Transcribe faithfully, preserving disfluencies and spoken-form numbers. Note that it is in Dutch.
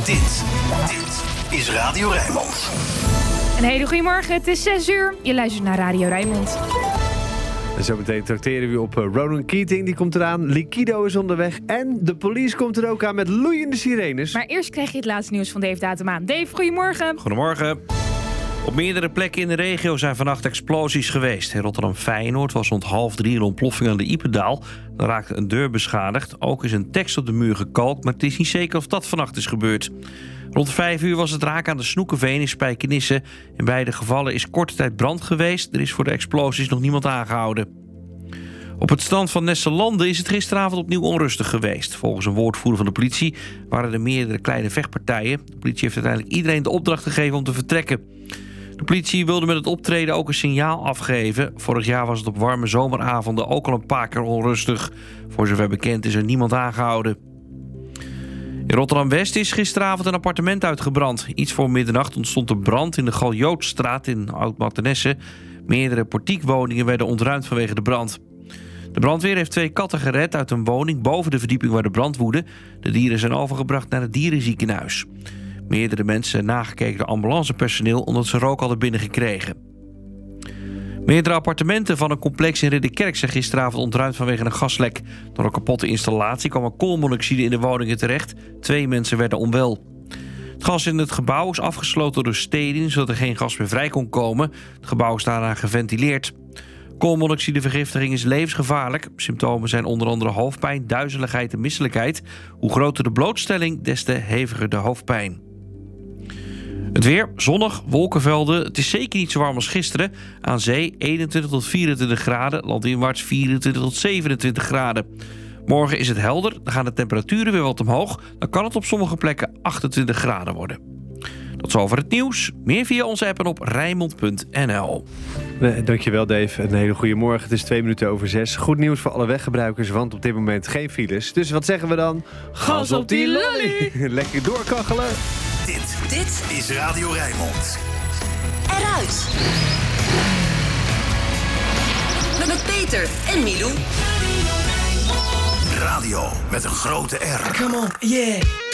Dit, dit is Radio Rijnmond. Een hele goede morgen, het is zes uur. Je luistert naar Radio Rijnmond. En zometeen trakteren we op Ronan Keating, die komt eraan. Liquido is onderweg en de police komt er ook aan met loeiende sirenes. Maar eerst krijg je het laatste nieuws van Dave Datemaan. Dave, goedemorgen. Goedemorgen. Op meerdere plekken in de regio zijn vannacht explosies geweest. In Rotterdam-Feyenoord was rond half drie een ontploffing aan de Ieperdaal. Dan raakte een deur beschadigd. Ook is een tekst op de muur gekalkt, maar het is niet zeker of dat vannacht is gebeurd. Rond vijf uur was het raak aan de Snoekenveen in Spijkenisse. In beide gevallen is korte tijd brand geweest. Er is voor de explosies nog niemand aangehouden. Op het strand van Nesselanden is het gisteravond opnieuw onrustig geweest. Volgens een woordvoerder van de politie waren er meerdere kleine vechtpartijen. De politie heeft uiteindelijk iedereen de opdracht gegeven om te vertrekken. De politie wilde met het optreden ook een signaal afgeven. Vorig jaar was het op warme zomeravonden ook al een paar keer onrustig. Voor zover bekend is er niemand aangehouden. In Rotterdam-West is gisteravond een appartement uitgebrand. Iets voor middernacht ontstond een brand in de Galjootstraat in Oud-Mathenesse. Meerdere portiekwoningen werden ontruimd vanwege de brand. De brandweer heeft twee katten gered uit een woning boven de verdieping waar de brand woedde. De dieren zijn overgebracht naar het dierenziekenhuis. Meerdere mensen zijn nagekeken door ambulancepersoneel omdat ze rook hadden binnengekregen. Meerdere appartementen van een complex in Ridderkerk zijn gisteravond ontruimd vanwege een gaslek. Door een kapotte installatie kwam er koolmonoxide in de woningen terecht. Twee mensen werden onwel. Het gas in het gebouw is afgesloten door de steding, zodat er geen gas meer vrij kon komen. Het gebouw is daarna geventileerd. Koolmonoxidevergiftiging is levensgevaarlijk. Symptomen zijn onder andere hoofdpijn, duizeligheid en misselijkheid. Hoe groter de blootstelling, des te heviger de hoofdpijn. Het weer, zonnig, wolkenvelden. Het is zeker niet zo warm als gisteren. Aan zee eenentwintig tot vierentwintig graden. Landinwaarts vierentwintig tot zevenentwintig graden. Morgen is het helder. Dan gaan de temperaturen weer wat omhoog. Dan kan het op sommige plekken achtentwintig graden worden. Tot zover het nieuws. Meer via onze app en op Rijnmond punt n l. Nee, dankjewel Dave. Een hele goede morgen. Het is twee minuten over zes. Goed nieuws voor alle weggebruikers, want op dit moment geen files. Dus wat zeggen we dan? Gas op die lolly! Lekker doorkachelen. Dit, dit is Radio Rijnmond. Eruit. Met Peter en Milou. Radio met een grote R. Come on, yeah.